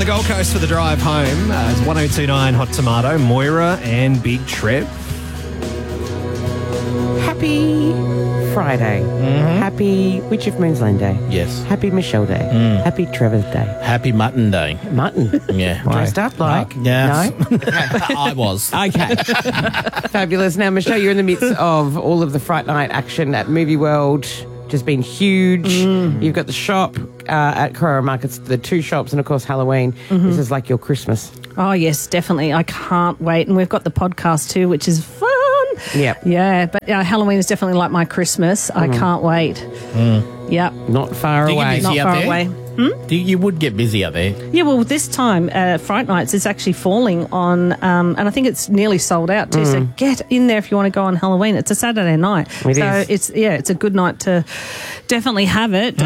the Gold Coast for the drive home. It's 1029 Hot Tomato, Moira and Big Trev. Happy Friday. Happy Witch of Moonsland Day. Yes. Happy Michelle Day. Happy Trevor's Day. Happy Mutton Day. Mutton. Yeah. Dressed up like? Yeah. No? I was. Okay. Fabulous. Now, Michelle, you're in the midst of all of the Fright Night action at Movie World. Just been huge. You've got the shop at Carrera Markets, the two shops, and of course Halloween. This is like your Christmas. Oh, yes, definitely. I can't wait. And we've got the podcast too, which is fun. Yep. Yeah, but Halloween is definitely like my Christmas. I can't wait. Yep. Not far Do you get away. busy Not up far there? away. You would get busy up there. Yeah, well, this time, Fright Nights is actually falling on, and I think it's nearly sold out too. So get in there if you want to go on Halloween. It's a Saturday night, it's a good night to definitely have it.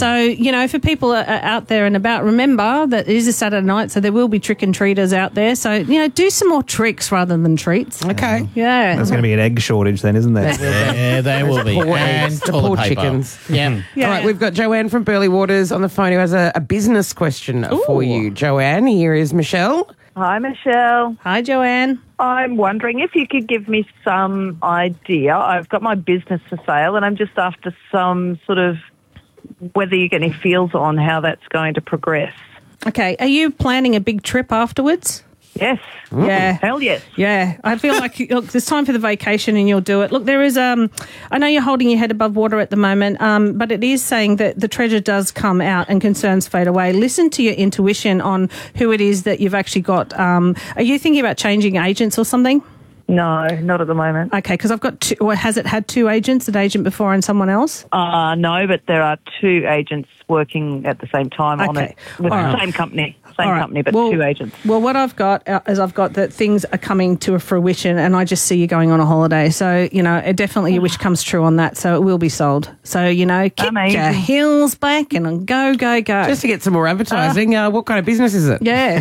So for people out there and about, remember that it is a Saturday night, so there will be trick and treaters out there. So do some more tricks rather than treats. Okay. Yeah, There's going to be an egg shortage then, isn't there? Yeah, there will be. Poor And eggs, the toilet poor paper. chickens. Yeah. Yeah. All right, we've got Joanne from Burley Waters on the phone who has a business question for you. Joanne, here is Michelle. Hi, Michelle. Hi, Joanne. I'm wondering if you could give me some idea. I've got my business for sale, and I'm just after some sort of whether you get any feels on how that's going to progress. Okay, are you planning a big trip afterwards? Yes. Yeah. Hell yes. Yeah, I feel like look, there's time for the vacation and you'll do it. Look, there is I know you're holding your head above water at the moment, but it is saying that the treasure does come out and concerns fade away. Listen to your intuition on who it is that you've actually got. Are you thinking about changing agents or something? No, not at the moment. Okay, because I've got two, or has it had two agents, an agent before and someone else? No, but there are two agents working at the same time on Okay. it with All the right. same company. All right. Company, but Well- two agents. Well, what I've got is I've got that things are coming to a fruition, and I just see you going on a holiday. So, it definitely your wish comes true on that. So it will be sold. So, kick Amazing. your heels back and go, go, go. Just to get some more advertising, what kind of business is it? Yeah.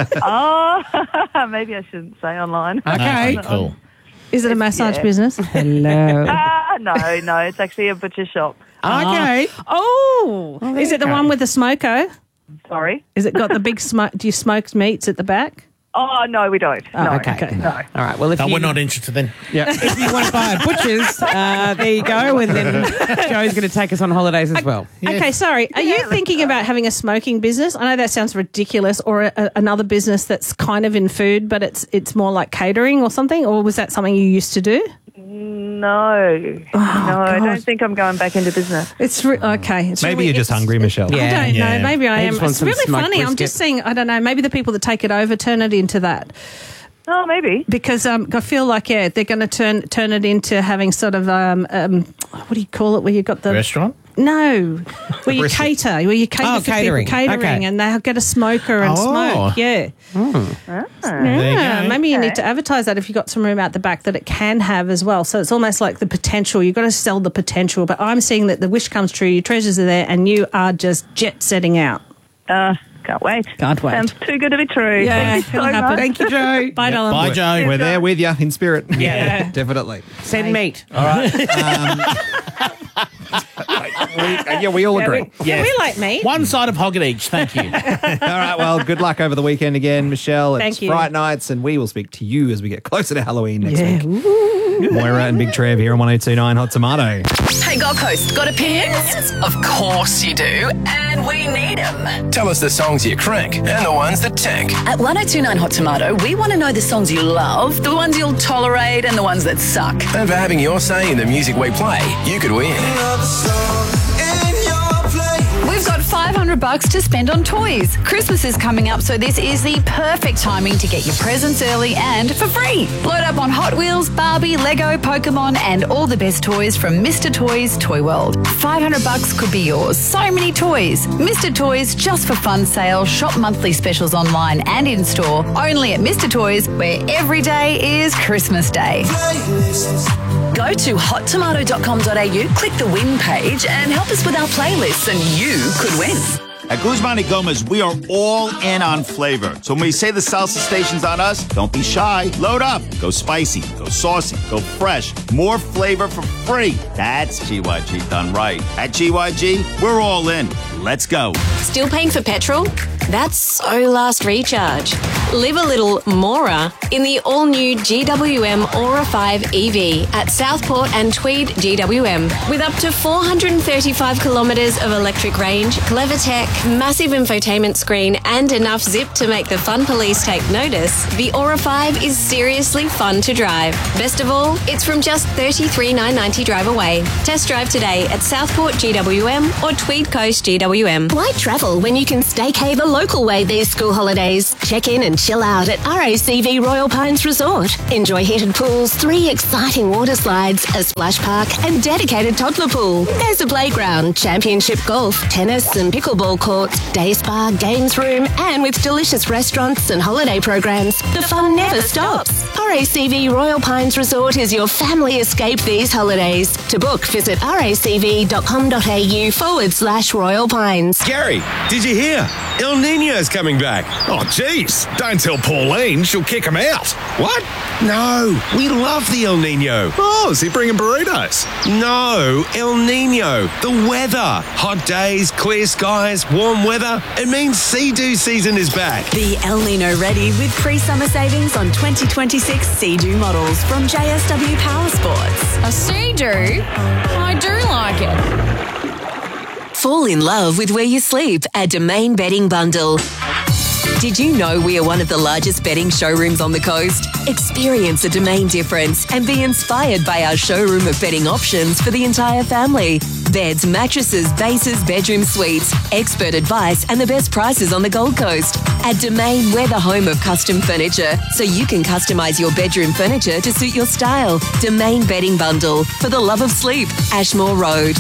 Oh, maybe I shouldn't say online. Okay. Okay, cool. Is it a massage Yeah. business? Hello. No, it's actually a butcher shop. Okay. Oh, there is you it the go. one with the smoko? Sorry. Is it got the big smoke? Do you smoke meats at the back? Oh, no, we don't. no. okay. No. All right. Well, if No, you, we're not interested then. if you want to buy a butcher's, there you go. And then Joe's going to take us on holidays as well. Okay, sorry. Are you thinking about having a smoking business? I know that sounds ridiculous, or another business that's kind of in food, but it's more like catering or something. Or was that something you used to do? No. I don't think I'm going back into business. It's okay. It's Maybe really- you're just it's- hungry, Michelle. Yeah. I don't Yeah. know. Maybe I They am. just want It's some really smoked funny. I'm brisket. just saying, I don't know, maybe the people that take it over turn it into that. Oh, maybe. Because I feel like, they're going to turn it into having sort of, what do you call it, where you got the... Restaurant? No, where you Brisket. cater, for catering. people catering, Okay. and they'll get a smoker and smoke. Yeah, There you go. maybe you need to advertise that if you've got some room out the back that it can have as well. So it's almost like the potential. You've got to sell the potential. But I'm seeing that the wish comes true. Your treasures are there, and you are just jet setting out. Can't wait. Can't wait. Sounds too good to be true. Yeah, Thank you it'll so happen. much. Thank you, Joe. Bye, darling. Bye, Joe. We're there with you in spirit. Yeah. Definitely. Send meat. We all agree. Yeah, we like meat. One side of hogget each. Thank you. All right, well, good luck over the weekend again, Michelle. It's Thank you. Fright Nights, and we will speak to you as we get closer to Halloween next week. Moira and Big Trev here on 1029 Hot Tomato. Hey, Gold Coast, got opinions? Of course you do, and we need them. Tell us the songs you crank and the ones that tank. At 1029 Hot Tomato, we want to know the songs you love, the ones you'll tolerate, and the ones that suck. And for having your say in the music we play, you could win. We've got $500 to spend on toys. Christmas is coming up, so this is the perfect timing to get your presents early and for free. Load up on Hot Wheels, Barbie, Lego, Pokemon, and all the best toys from Mr. Toys Toy World. $500 could be yours. So many toys. Mr. Toys Just for Fun sale. Shop monthly specials online and in store. Only at Mr. Toys, where every day is Christmas Day. Go to hottomato.com.au, click the win page, and help us with our playlists, and you could win. At Guzman y Gomez, we are all in on flavor. So when we say the salsa station's on us, don't be shy. Load up. Go spicy, go saucy, go fresh. More flavor for free. That's GYG done right. At GYG, we're all in. Let's go. Still paying for petrol? That's so last recharge. Live a little Mora in the all-new GWM Aura 5 EV at Southport and Tweed GWM. With up to 435 kilometres of electric range, clever tech, massive infotainment screen and enough zip to make the fun police take notice, the Aura 5 is seriously fun to drive. Best of all, it's from just $33,990 drive away. Test drive today at Southport GWM or Tweed Coast GWM. Why travel when you can staycay the local way these school holidays? Check in and chill out at RACV Royal Pines Resort. Enjoy heated pools, 3 exciting water slides, a splash park and dedicated toddler pool. There's a playground, championship golf, tennis and pickleball courts, day spa, games room and with delicious restaurants and holiday programs, the fun never stops. RACV Royal Pines Resort is your family escape these holidays. To book, visit racv.com.au/Royal Pines. Gary, did you hear? El Nino's coming back. Oh, jeez. Don't tell Pauline. She'll kick him out. What? No, we love the El Nino. Oh, is he bringing burritos? No, El Nino. The weather. Hot days, clear skies, warm weather. It means Sea-Doo season is back. Be El Nino ready with pre-summer savings on 2026 Sea-Doo models from JSW Power Sports. A Sea-Doo? I do like it. Fall in love with where you sleep at Domain Bedding Bundle. Did you know we are one of the largest bedding showrooms on the coast? Experience the Domain difference and be inspired by our showroom of bedding options for the entire family. Beds, mattresses, bases, bedroom suites, expert advice and the best prices on the Gold Coast. At Domain, we're the home of custom furniture, so you can customise your bedroom furniture to suit your style. Domain Bedding Bundle, for the love of sleep, Ashmore Road.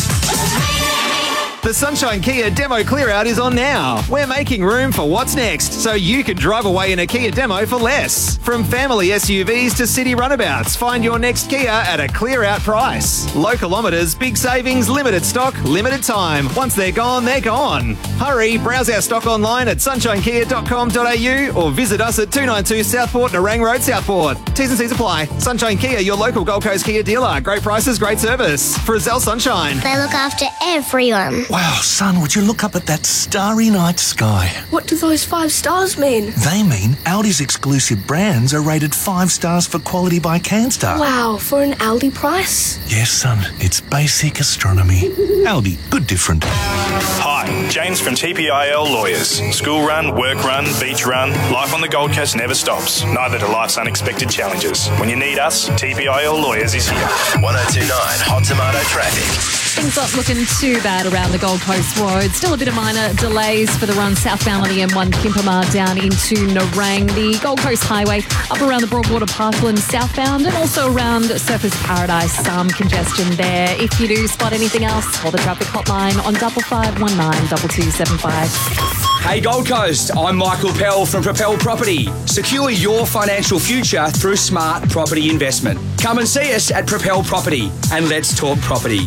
The Sunshine Kia Demo Clear Out is on now. We're making room for what's next, so you can drive away in a Kia Demo for less. From family SUVs to city runabouts, find your next Kia at a clear out price. Low kilometres, big savings, limited stock, limited time. Once they're gone, they're gone. Hurry, browse our stock online at sunshinekia.com.au or visit us at 292 Southport, Narang Road, Southport. T's and C's apply. Sunshine Kia, your local Gold Coast Kia dealer. Great prices, great service. Frizzell Sunshine. They look after everyone. Wow, son, would you look up at that starry night sky? What do those 5 stars mean? They mean Aldi's exclusive brands are rated 5 stars for quality by CanStar. Wow, for an Aldi price? Yes, son, it's basic astronomy. Aldi, good different. Hi, James from TPIL Lawyers. School run, work run, beach run, life on the Gold Coast never stops. Neither do life's unexpected challenges. When you need us, TPIL Lawyers is here. 1029 Hot Tomato Traffic. Things not looking too bad around the Gold Coast Road. Still a bit of minor delays for the run southbound on the M1 Pimpamar down into Narang. The Gold Coast Highway up around the Broadwater Parkland southbound and also around Surfers Paradise. Some congestion there. If you do spot anything else, call the traffic hotline on 5519 2275. Hey Gold Coast, I'm Michael Pell from Propel Property. Secure your financial future through smart property investment. Come and see us at Propel Property and let's talk property.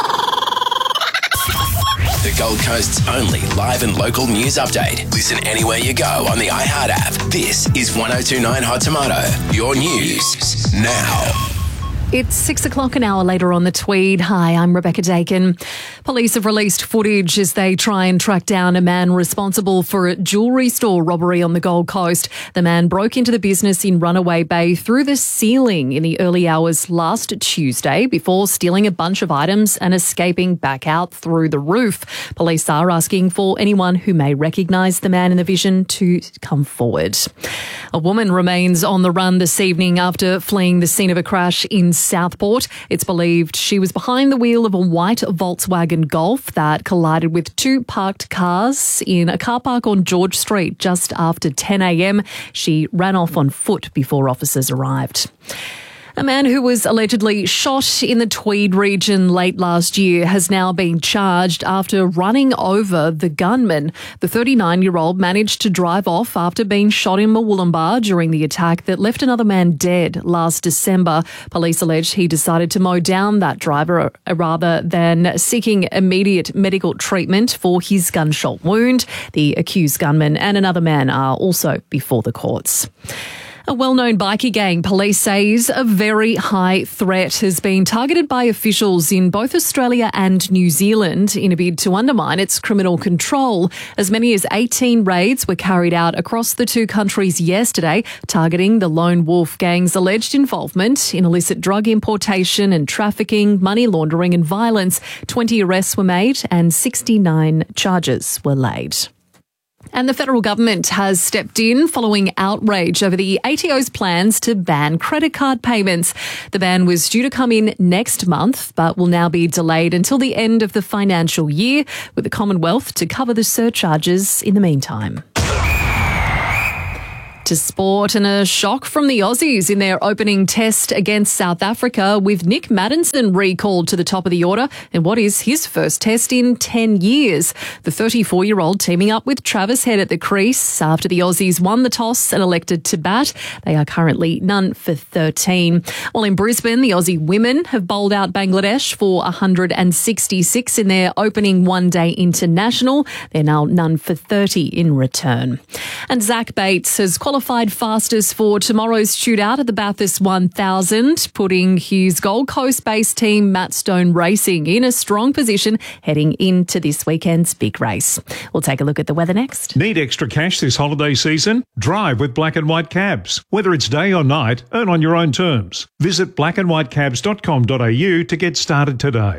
The Gold Coast's only live and local news update. Listen anywhere you go on the iHeart app. This is 1029 Hot Tomato. Your news now. It's 6 o'clock an hour later on the Tweed. Hi, I'm Rebecca Dakin. Police have released footage as they try and track down a man responsible for a jewellery store robbery on the Gold Coast. The man broke into the business in Runaway Bay through the ceiling in the early hours last Tuesday before stealing a bunch of items and escaping back out through the roof. Police are asking for anyone who may recognise the man in the vision to come forward. A woman remains on the run this evening after fleeing the scene of a crash in Southport. It's believed she was behind the wheel of a white Volkswagen Golf that collided with 2 parked cars in a car park on George Street just after 10 a.m. She ran off on foot before officers arrived. A man who was allegedly shot in the Tweed region late last year has now been charged after running over the gunman. The 39-year-old managed to drive off after being shot in Murwillumbah during the attack that left another man dead last December. Police allege he decided to mow down that driver rather than seeking immediate medical treatment for his gunshot wound. The accused gunman and another man are also before the courts. A well-known bikie gang, police say, is a very high threat, has been targeted by officials in both Australia and New Zealand in a bid to undermine its criminal control. As many as 18 raids were carried out across the two countries yesterday, targeting the Lone Wolf gang's alleged involvement in illicit drug importation and trafficking, money laundering and violence. 20 arrests were made and 69 charges were laid. And the federal government has stepped in following outrage over the ATO's plans to ban credit card payments. The ban was due to come in next month, but will now be delayed until the end of the financial year, with the Commonwealth to cover the surcharges in the meantime. To sport, and a shock from the Aussies in their opening test against South Africa, with Nick Maddinson recalled to the top of the order in what is his first test in 10 years. The 34-year-old teaming up with Travis Head at the crease after the Aussies won the toss and elected to bat. They are currently none for 13. While in Brisbane, the Aussie women have bowled out Bangladesh for 166 in their opening one-day international. They're now none for 30 in return. And Zach Bates has qualified fastest for tomorrow's shootout at the Bathurst 1000, putting his Gold Coast-based team Matt Stone Racing in a strong position heading into this weekend's big race. We'll take a look at the weather next. Need extra cash this holiday season? Drive with Black and White Cabs. Whether it's day or night, earn on your own terms. Visit blackandwhitecabs.com.au to get started today.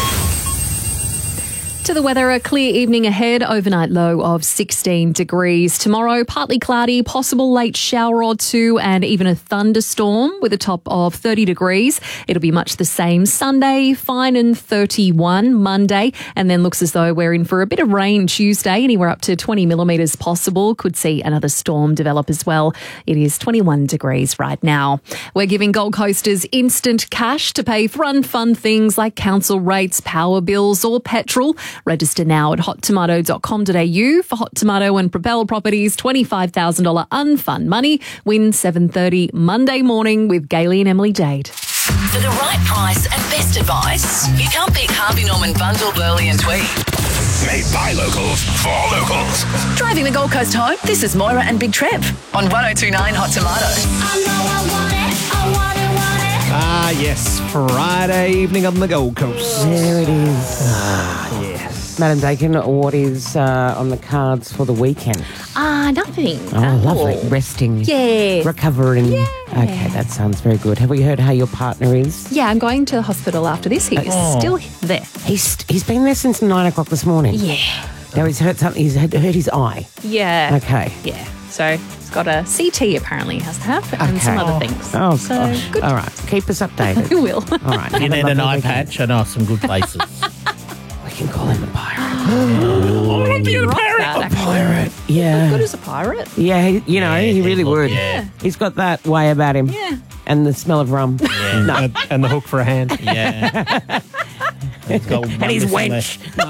To the weather, a clear evening ahead, overnight low of 16 degrees. Tomorrow, partly cloudy, possible late shower or two and even a thunderstorm with a top of 30 degrees. It'll be much the same Sunday, fine and 31 Monday, and then looks as though we're in for a bit of rain Tuesday, anywhere up to 20 millimetres possible. Could see another storm develop as well. It is 21 degrees right now. We're giving Gold Coasters instant cash to pay for unfun things like council rates, power bills or petrol. Register now at hottomato.com.au for Hot Tomato and Propel Properties $25,000 unfun money. Win 7:30 Monday morning with Gailey and Emily Jade. For the right price and best advice, you can't beat Harvey Norman Bundle, Burley and Tweed. Made by locals, for locals. Driving the Gold Coast home, this is Moira and Big Trev on 102.9 Hot Tomato. Ah, yes, Friday evening on the Gold Coast. There it is. Ah, yes. Madam Dakin, what is on the cards for the weekend? Nothing. Oh, lovely. Resting. Yes. Recovering. Yeah. Okay, that sounds very good. Have we heard how your partner is? Yeah, I'm going to the hospital after this. He's still there. He's been there since 9 o'clock this morning. Yeah. Now he's hurt something. He's hurt his eye. Yeah. Okay. Yeah. So he's got a CT apparently he has to have and some other things. Oh, so gosh. good. All right. Keep us updated. We will. All right. You need an eye patch. I know some good places. We can call him a pirate. I want to be a pirate. A pirate. Yeah. As good as a pirate. Yeah, he really would. Yeah. He's got that way about him. Yeah. And the smell of rum. Yeah. No. And the hook for a hand. Yeah. And his wench. No,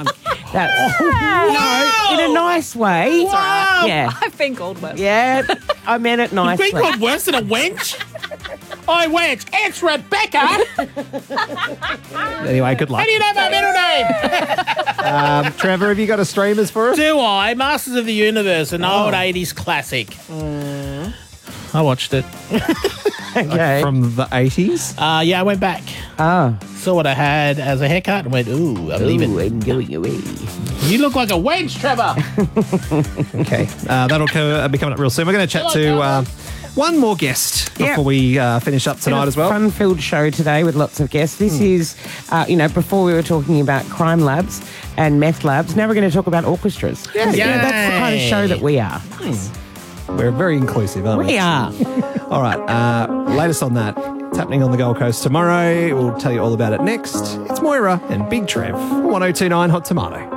in a nice way. It's all right. Yeah. I've been called worse. Yeah, I meant it nicely. You've been called worse than a wench? Oi, wench, it's Rebecca. Anyway, good luck. How do you know my middle name? Trevor, have you got a streamers for us? Do I? Masters of the Universe, an old 80s classic. I watched it. Okay. From the 80s? Yeah, I went back. Oh. Saw what I had as a haircut and went, ooh, I'm leaving. I'm going away. You look like a wench, Trevor. Okay. That'll be coming up real soon. We're going to chat to one more guest before we finish up tonight as well. Fun-filled show today with lots of guests. This is, before we were talking about crime labs and meth labs, now we're going to talk about orchestras. Yeah, that's the kind of show that we are. Nice. We're very inclusive, aren't we? We are. All right. Latest on that. It's happening on the Gold Coast tomorrow. We'll tell you all about it next. It's Moira and Big Trev, 102.9 Hot Tomato.